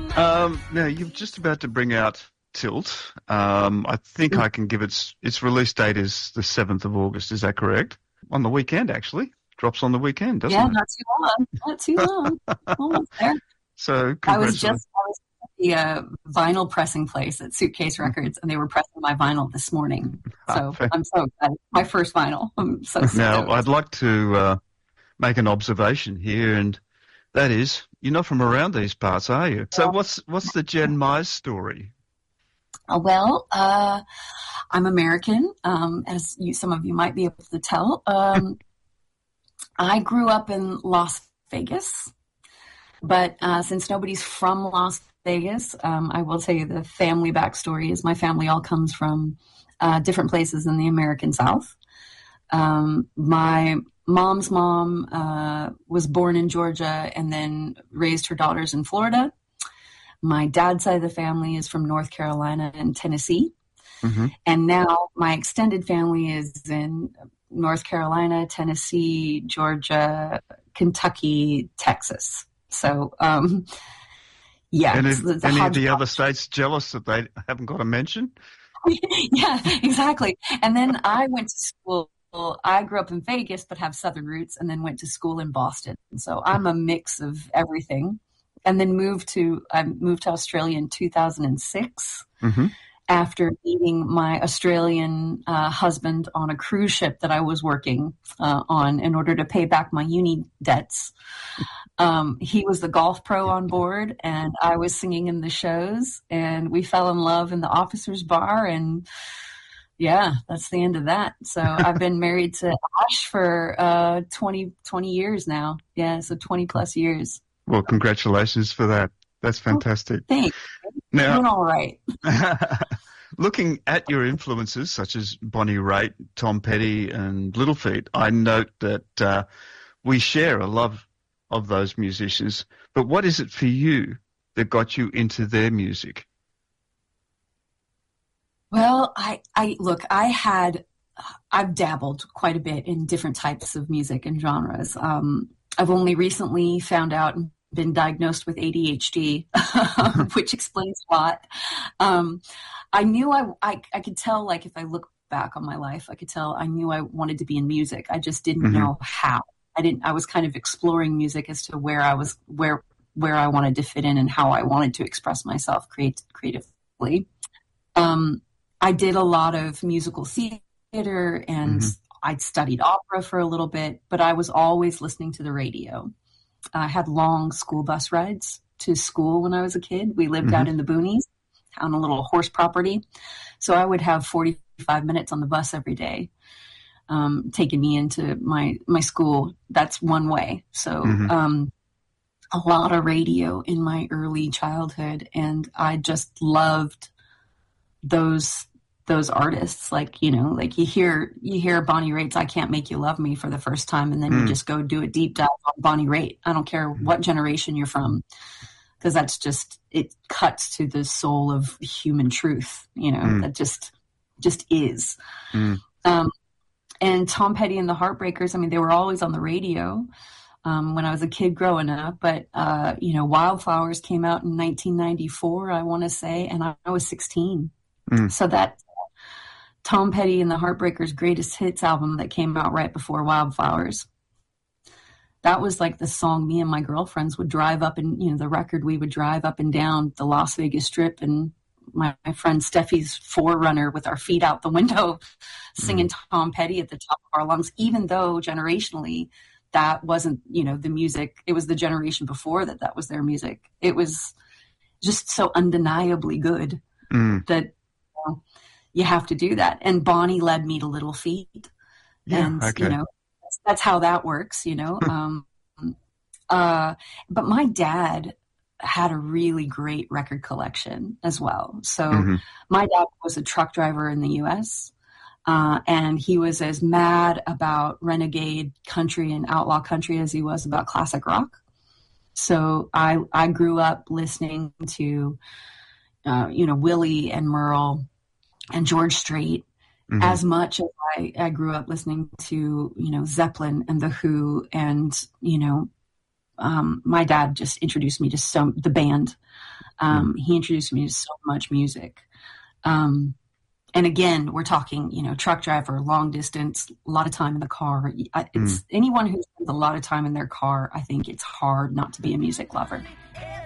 Now, you're just about to bring out Tilt. I think I can give its release date is the 7th of August. Is that correct? On the weekend, actually. Drops on the weekend, doesn't it? Yeah, not too long. Not too long. Almost there. So, I was at the vinyl pressing place at Suitcase Records, and they were pressing my vinyl this morning. So I'm so excited. My first vinyl. I'm so stoked. Now, I'd like to make an observation here, and that is, you're not from around these parts, are you? So what's the Jen Mize story? Well, I'm American, as some of you might be able to tell. I grew up in Las Vegas, but since nobody's from Las Vegas, I will tell you the family backstory is my family all comes from different places in the American South. My mom's mom was born in Georgia and then raised her daughters in Florida. My dad's side of the family is from North Carolina and Tennessee. Mm-hmm. And now my extended family is in North Carolina, Tennessee, Georgia, Kentucky, Texas. So, yeah. And any of the other states jealous that they haven't got a mention? Yeah, exactly. And then I went to school. I grew up in Vegas, but have Southern roots, and then went to school in Boston. So I'm a mix of everything. And then I moved to Australia in 2006 after meeting my Australian husband on a cruise ship that I was working on in order to pay back my uni debts. He was the golf pro on board, and I was singing in the shows, and we fell in love in the officers' bar, and yeah, that's the end of that. So I've been married to Ash for 20 years now. Yeah, so 20 plus years. Well, congratulations for that. That's fantastic. Thanks. Now, doing all right. Looking at your influences, such as Bonnie Raitt, Tom Petty, and Little Feat, I note that we share a love of those musicians. But what is it for you that got you into their music? Well, I've dabbled quite a bit in different types of music and genres. I've only recently found out and been diagnosed with ADHD, which explains a lot. I knew I could tell, like, if I look back on my life, I could tell I knew I wanted to be in music. I just didn't know how. I was kind of exploring music as to where I wanted to fit in and how I wanted to express myself creatively. I did a lot of musical theater and I studied opera for a little bit, but I was always listening to the radio. I had long school bus rides to school when I was a kid. We lived out in the boonies on a little horse property. So I would have 45 minutes on the bus every day, taking me into my school. That's one way. So a lot of radio in my early childhood, and I just loved those artists. Like, you know, like you hear Bonnie Raitt's I Can't Make You Love Me for the first time, and then you just go do a deep dive on Bonnie Raitt. I don't care what generation you're from, because that's just, it cuts to the soul of human truth, you know, that just is. And Tom Petty and the Heartbreakers, I mean, they were always on the radio when I was a kid growing up, but, you know, Wildflowers came out in 1994, I want to say, and I was 16. So that Tom Petty and the Heartbreakers Greatest Hits album that came out right before Wildflowers, that was like the song me and my girlfriends would drive up, and, you know, the record, we would drive up and down the Las Vegas Strip, and my friend Steffi's 4Runner with our feet out the window singing Tom Petty at the top of our lungs, even though generationally that wasn't, you know, the music. It was the generation before that was their music. It was just so undeniably good that you have to do that. And Bonnie led me to Little Feat. And, you know, that's how that works, you know. But my dad had a really great record collection as well. So my dad was a truck driver in the U.S., and he was as mad about renegade country and outlaw country as he was about classic rock. So I grew up listening to, you know, Willie and Merle and George Strait as much as I grew up listening to, you know, Zeppelin and The Who, and, you know, my dad just introduced me to the band. He introduced me to so much music. And again, we're talking, truck driver, long distance, a lot of time in the car. It's anyone who spends a lot of time in their car, I think it's hard not to be a music lover.